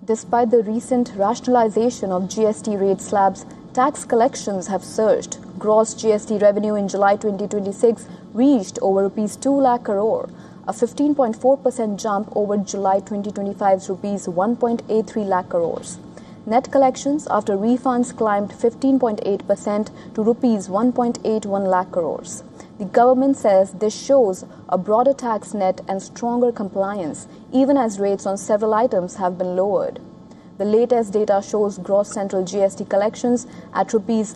Despite the recent rationalization of GST rate slabs, tax collections have surged. Gross GST revenue in July 2026 reached over rupees 2 lakh crore, a 15.4% jump over July 2025's rupees 1.83 lakh crores. Net collections after refunds climbed 15.8% to rupees 1.81 lakh crores. The government says this shows a broader tax net and stronger compliance, even as rates on several items have been lowered. The latest data shows gross central GST collections at rupees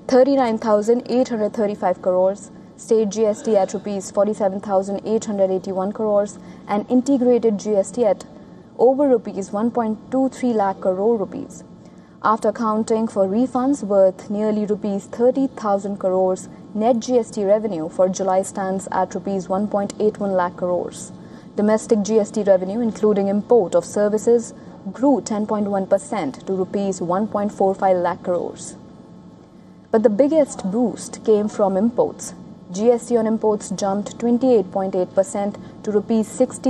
39,835 crores, state GST at rupees 47,881 crores, and integrated GST at over rupees 1.23 lakh crore rupees. After accounting for refunds worth nearly rupees 30,000 crores, net GST revenue for July stands at rupees 1.81 lakh crores. Domestic GST revenue, including import of services, grew 10.1% to rupees 1.45 lakh crores. But the biggest boost came from imports. GST on imports jumped 28.8% to rupees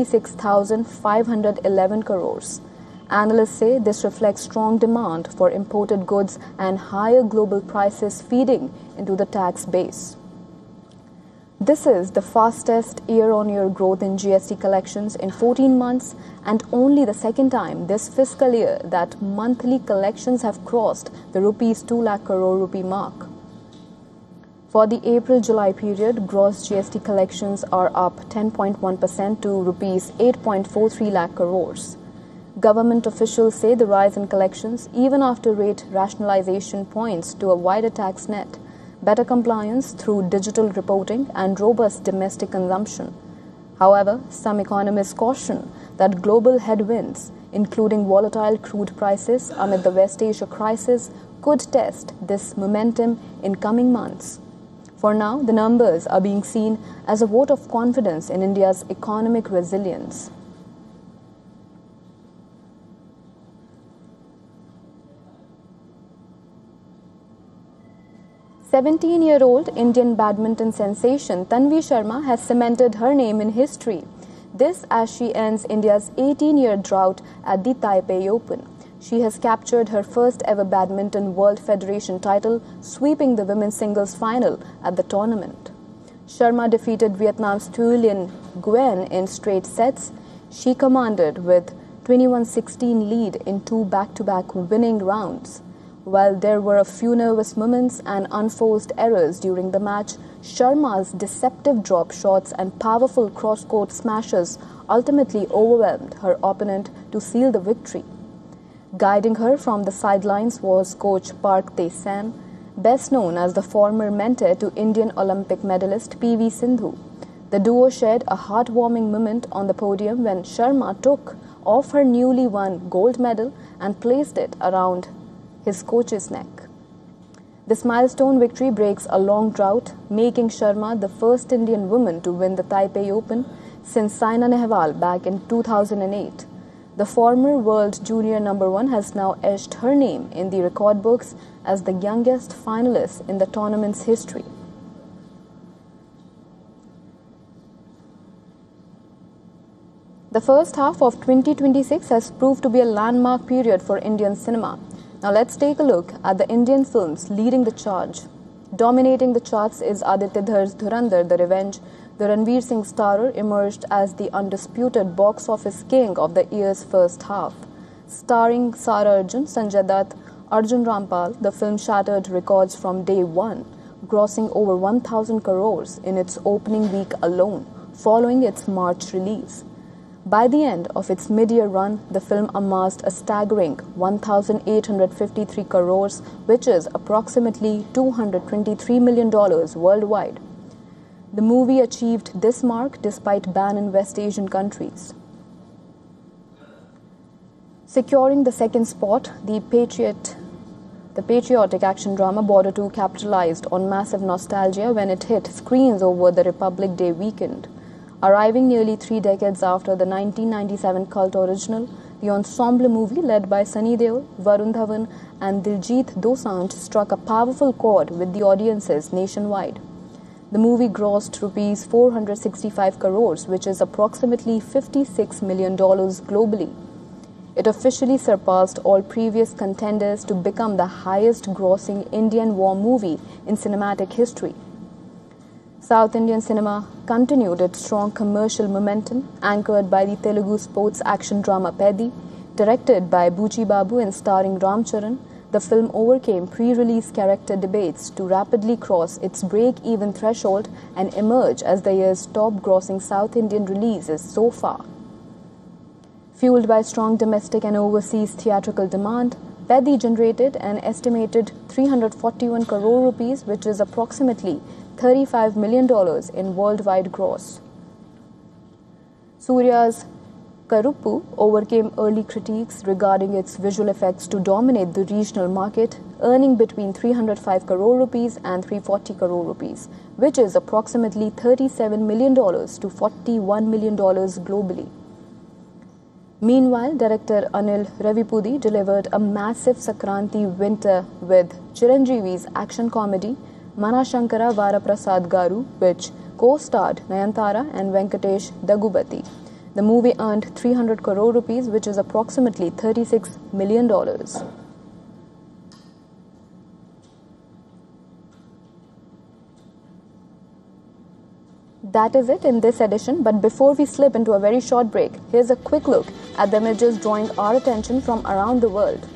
66,511 crores. Analysts say this reflects strong demand for imported goods and higher global prices feeding into the tax base. This is the fastest year-on-year growth in GST collections in 14 months and only the second time this fiscal year that monthly collections have crossed the rupees 2 lakh crore rupee mark. For the April-July period, gross GST collections are up 10.1% to rupees 8.43 lakh crores. Government officials say the rise in collections, even after rate rationalization, points to a wider tax net, better compliance through digital reporting, and robust domestic consumption. However, some economists caution that global headwinds, including volatile crude prices amid the West Asia crisis, could test this momentum in coming months. For now, the numbers are being seen as a vote of confidence in India's economic resilience. "17-year-old Indian badminton sensation Tanvi Sharma has cemented her name in history. This as she ends India's 18-year drought at the Taipei Open. She has captured her first ever Badminton World Federation title, sweeping the women's singles final at the tournament. Sharma defeated Vietnam's Thu Lien Nguyen in straight sets. She commanded with 21-16 lead in two back-to-back winning rounds. While there were a few nervous moments and unforced errors during the match, Sharma's deceptive drop shots and powerful cross-court smashes ultimately overwhelmed her opponent to seal the victory. Guiding her from the sidelines was coach Park Tae-san, best known as the former mentor to Indian Olympic medalist P.V. Sindhu. The duo shared a heartwarming moment on the podium when Sharma took off her newly won gold medal and placed it around his coach's neck. This milestone victory breaks a long drought, making Sharma the first Indian woman to win the Taipei Open since Saina Nehwal back in 2008. The former world junior number one has now etched her name in the record books as the youngest finalist in the tournament's history. The first half of 2026 has proved to be a landmark period for Indian cinema. Now let's take a look at the Indian films leading the charge. Dominating the charts is Aditya Dhar's Dhurandhar The Revenge. The Ranveer Singh starrer emerged as the undisputed box office king of the year's first half. Starring Sara Arjun, Sanjay Dutt, Arjun Rampal, the film shattered records from day one, grossing over 1,000 crores in its opening week alone, following its March release. By the end of its mid-year run, the film amassed a staggering 1,853 crores, which is approximately $223 million worldwide. The movie achieved this mark despite ban in West Asian countries. Securing the second spot, the patriotic action drama Border 2 capitalized on massive nostalgia when it hit screens over the Republic Day weekend. Arriving nearly 3 decades after the 1997 cult original, the ensemble movie led by Sunny Deol, Varun Dhawan and Diljit Dosanjh struck a powerful chord with the audiences nationwide. The movie grossed rupees 465 crores, which is approximately $56 million globally. It officially surpassed all previous contenders to become the highest-grossing Indian war movie in cinematic history. South Indian cinema continued its strong commercial momentum, anchored by the Telugu sports action drama Peddi. Directed by Buchi Babu and starring Ram Charan, the film overcame pre-release character debates to rapidly cross its break-even threshold and emerge as the year's top-grossing South Indian releases so far. Fueled by strong domestic and overseas theatrical demand, Peddi generated an estimated 341 crore rupees, which is approximately $35 million in worldwide gross. Surya's Karuppu overcame early critiques regarding its visual effects to dominate the regional market, earning between 305 crore rupees and 340 crore rupees, which is approximately $37 million to $41 million globally. Meanwhile, director Anil Ravipudi delivered a massive Sankranti winter with Chiranjeevi's action comedy Manashankara Varaprasad Garu, which co-starred Nayanthara and Venkatesh Dagubati. The movie earned 300 crore rupees, which is approximately $36 million. That is it in this edition, but before we slip into a very short break, here's a quick look at the images drawing our attention from around the world.